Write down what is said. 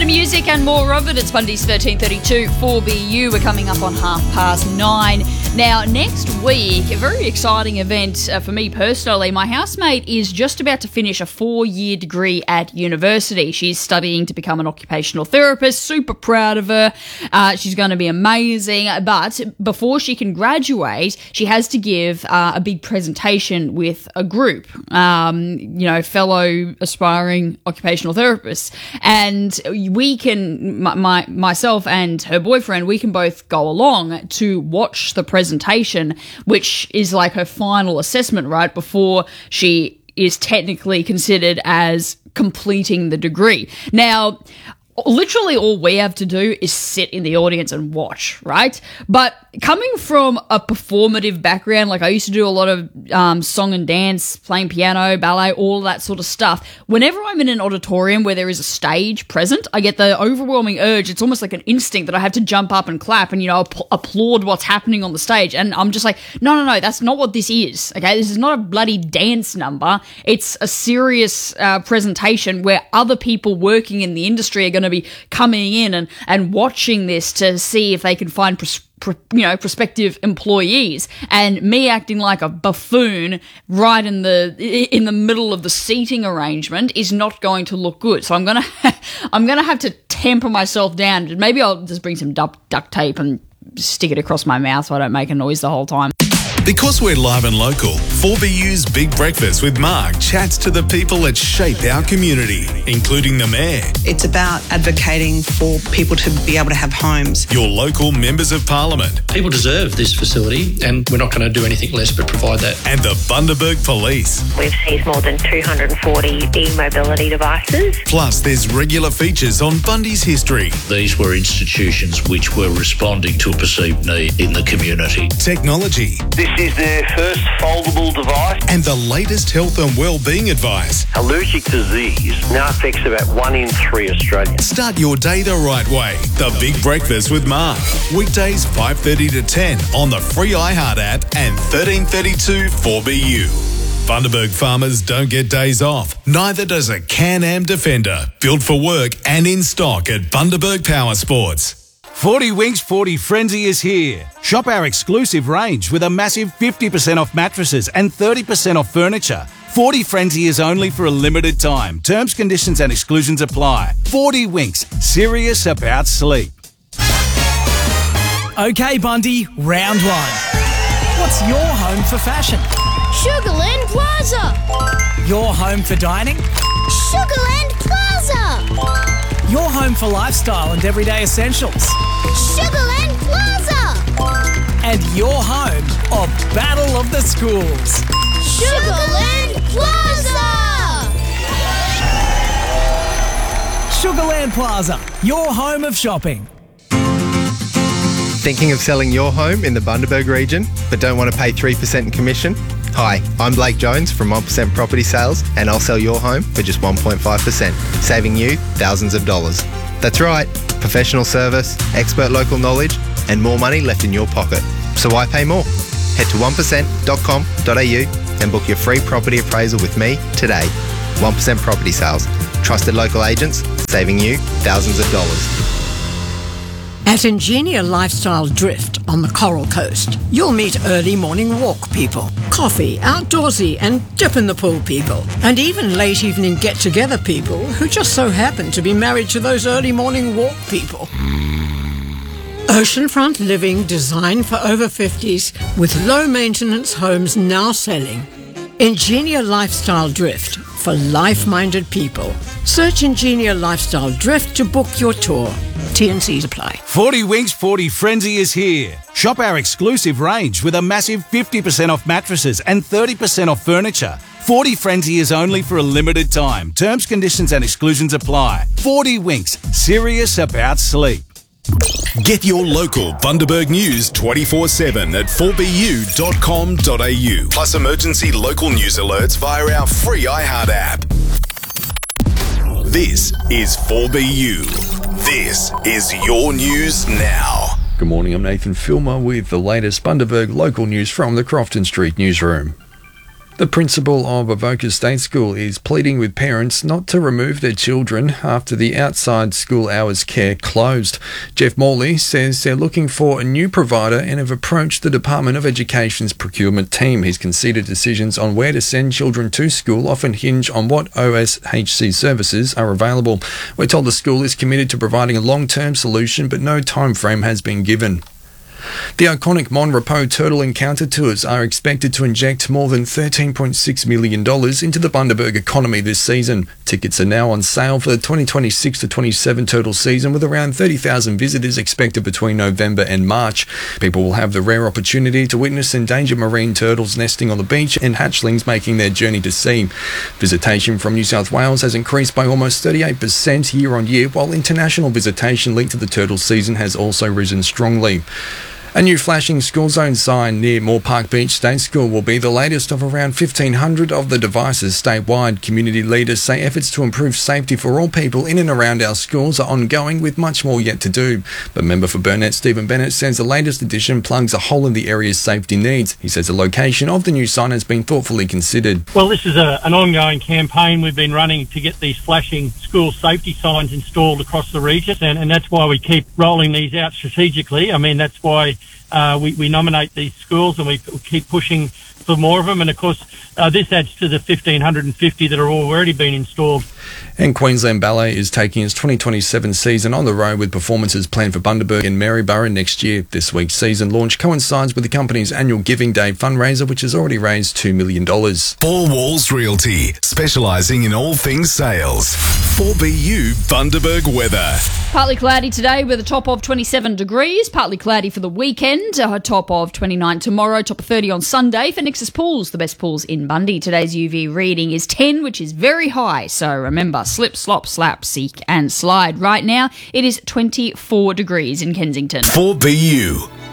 of music and more of it. It's Bundy's 1332 4BU. We're coming up on 9:30. Now, next week, a very exciting event for me personally. My housemate is just about to finish a 4-year degree at university. She's studying to become an occupational therapist. Super proud of her. She's going to be amazing. But before she can graduate, she has to give a big presentation with a group, fellow aspiring occupational therapists. And we can, myself and her boyfriend, we can both go along to watch the presentation, which is like her final assessment, right, before she is technically considered as completing the degree. Now, literally all we have to do is sit in the audience and watch, right? But coming from a performative background, like I used to do a lot of song and dance, playing piano, ballet, all that sort of stuff. Whenever I'm in an auditorium where there is a stage present, I get the overwhelming urge. It's almost like an instinct that I have to jump up and clap and, applaud what's happening on the stage. And I'm just like, no, that's not what this is, okay? This is not a bloody dance number. It's a serious presentation where other people working in the industry are going to be coming in and watching this to see if they can find prospective employees, and me acting like a buffoon right in the middle of the seating arrangement is not going to look good. So I'm gonna have to temper myself down. Maybe I'll just bring some duct tape and stick it across my mouth so I don't make a noise the whole time. Because we're live and local, 4BU's Big Breakfast with Mark chats to the people that shape our community, including the Mayor. It's about advocating for people to be able to have homes. Your local members of Parliament. People deserve this facility, and we're not going to do anything less but provide that. And the Bundaberg Police. We've seized more than 240 e-mobility devices. Plus, there's regular features on Bundy's history. These were institutions which were responding to a perceived need in the community. Technology. This is their first foldable device. And the latest health and well-being advice. Allergic disease now affects about 1 in 3 Australians. Start your day the right way. The Big Breakfast with Mark. Weekdays 5:30 to 10 on the free iHeart app and 1332 4BU. Bundaberg farmers don't get days off. Neither does a Can-Am Defender. Built for work and in stock at Bundaberg Power Sports. 40 Winks 40 Frenzy is here. Shop our exclusive range with a massive 50% off mattresses and 30% off furniture. 40 Frenzy is only for a limited time. Terms, conditions and exclusions apply. 40 Winks, serious about sleep. Okay, Bundy, round one. What's your home for fashion? Sugarland Plaza. Your home for dining? Sugarland Plaza. Your home for lifestyle and everyday essentials? Sugarland Plaza. And your home of Battle of the Schools? Sugarland Plaza. Sugarland Plaza, your home of shopping. Thinking of selling your home in the Bundaberg region, but don't want to pay 3% in commission? Hi, I'm Blake Jones from 1% Property Sales, and I'll sell your home for just 1.5%, saving you thousands of dollars. That's right, professional service, expert local knowledge, and more money left in your pocket. So why pay more? Head to 1%.com.au and book your free property appraisal with me today. 1% Property Sales, trusted local agents, saving you thousands of dollars. At Ingenia Lifestyle Drift on the Coral Coast, you'll meet early morning walk people, coffee, outdoorsy and dip in the pool people, and even late evening get-together people who just so happen to be married to those early morning walk people. Oceanfront living designed for over 50s with low-maintenance homes now selling. Ingenia Lifestyle Drift for life-minded people. Search Ingenia Lifestyle Drift to book your tour. T&Cs apply. 40 Winks 40 Frenzy is here. Shop our exclusive range with a massive 50% off mattresses and 30% off furniture. 40 Frenzy is only for a limited time. Terms, conditions and exclusions apply. 40 Winks, serious about sleep. Get your local Bundaberg news 24/7 at 4bu.com.au. Plus emergency local news alerts via our free iHeart app. This is 4BU. This is your news now. Good morning, I'm Nathan Filmer with the latest Bundaberg local news from the Crofton Street newsroom. The principal of Avoca State School is pleading with parents not to remove their children after the outside school hours care closed. Jeff Morley says they're looking for a new provider and have approached the Department of Education's procurement team. He's conceded decisions on where to send children to school often hinge on what OSHC services are available. We're told the school is committed to providing a long-term solution, but no time frame has been given. The iconic Mon Repos Turtle Encounter Tours are expected to inject more than $13.6 million into the Bundaberg economy this season. Tickets are now on sale for the 2026-27 turtle season, with around 30,000 visitors expected between November and March. People will have the rare opportunity to witness endangered marine turtles nesting on the beach and hatchlings making their journey to sea. Visitation from New South Wales has increased by almost 38% year on year, while international visitation linked to the turtle season has also risen strongly. A new flashing school zone sign near Moore Park Beach State School will be the latest of around 1,500 of the devices statewide. Community leaders say efforts to improve safety for all people in and around our schools are ongoing, with much more yet to do. But member for Burnett Stephen Bennett says the latest addition plugs a hole in the area's safety needs. He says the location of the new sign has been thoughtfully considered. Well, this is an ongoing campaign we've been running to get these flashing school safety signs installed across the region, and that's why we keep rolling these out strategically. I mean, that's why we nominate these schools and we keep pushing for more of them. And, of course, this adds to the 1,550 that are already been installed. And Queensland Ballet is taking its 2027 season on the road with performances planned for Bundaberg and Maryborough next year. This week's season launch coincides with the company's annual Giving Day fundraiser, which has already raised $2 million. Four Walls Realty, specialising in all things sales. 4BU Bundaberg weather. Partly cloudy today with a top of 27 degrees. Partly cloudy for the weekend. A top of 29 tomorrow. Top of 30 on Sunday. For Nix's Pools, the best pools in Bundy. Today's UV reading is 10, which is very high. So remember, slip, slop, slap, seek and slide. Right now, it is 24 degrees in Kensington. 4BU.